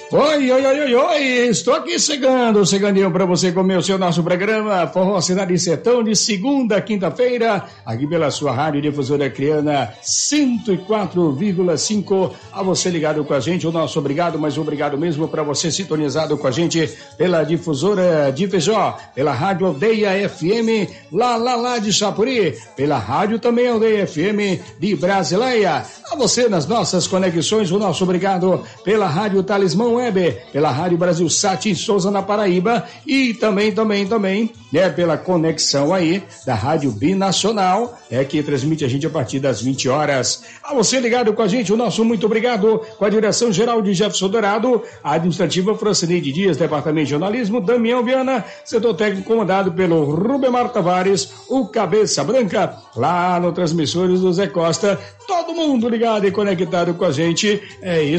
Oi, estou aqui chegandinho para você comer o nosso programa Forró Cidade e Sertão de segunda a quinta-feira, aqui pela sua Rádio Difusora Acreana 104,5. A você ligado com a gente, o nosso obrigado, mas obrigado mesmo para você sintonizado com a gente pela Difusora de Feijó, pela Rádio Aldeia FM lá de Chapuri, pela Rádio também Aldeia FM de Brasileia. A você nas nossas conexões, o nosso obrigado pela Rádio Talismã Web, pela Rádio Brasil Sat em Souza, na Paraíba, e também, pela conexão aí da Rádio Binacional, que transmite a gente a partir das 20 horas. A você ligado com a gente, o nosso muito obrigado, com a direção geral de Jefferson Dourado, a administrativa Francineide Dias, departamento de jornalismo, Damião Viana, setor técnico comandado pelo Rubemar Tavares, o Cabeça Branca, lá no Transmissores do Zé Costa, todo mundo ligado e conectado com a gente, é isso.